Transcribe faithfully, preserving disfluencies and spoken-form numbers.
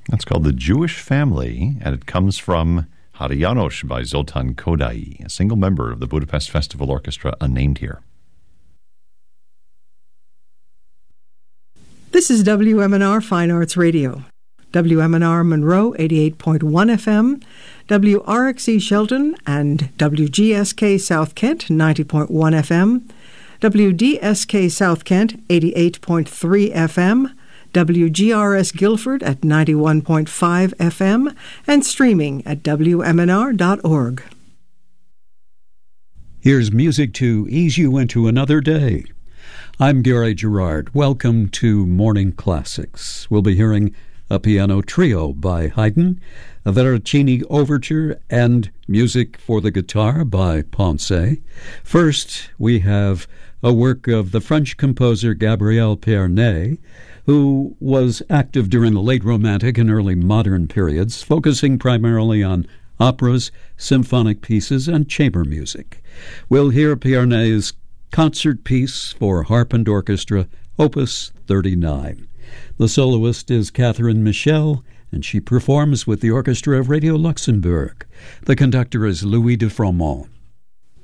That's called The Jewish Family, and it comes from Har Janosch by Zoltan Kodály, a single member of the Budapest Festival Orchestra, unnamed here. This is W M N R Fine Arts Radio. W M N R Monroe, eighty-eight point one F M, W R X E Shelton and W G S K South Kent, ninety point one F M, W D S K South Kent, eighty-eight point three F M, W G R S Guilford at ninety-one point five F M, and streaming at W M N R dot org. Here's music to ease you into another day. I'm Gary Gerard. Welcome to Morning Classics. We'll be hearing a piano trio by Haydn, a Veracini overture, and music for the guitar by Ponce. First, we have a work of the French composer Gabriel Pierné, who was active during the late Romantic and early modern periods, focusing primarily on operas, symphonic pieces, and chamber music. We'll hear Pierné's concert piece for harp and orchestra, Opus thirty-nine. The soloist is Catherine Michel, and she performs with the Orchestra of Radio Luxembourg. The conductor is Louis de Froment.